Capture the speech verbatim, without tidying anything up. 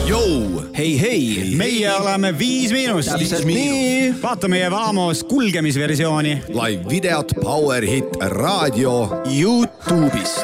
Jou! Hei, hei! Meie oleme Viis Miinust. Täpselt nii. Vaata meie Vamos kulgemisversiooni. Live videot Power Hit raadio YouTube'is.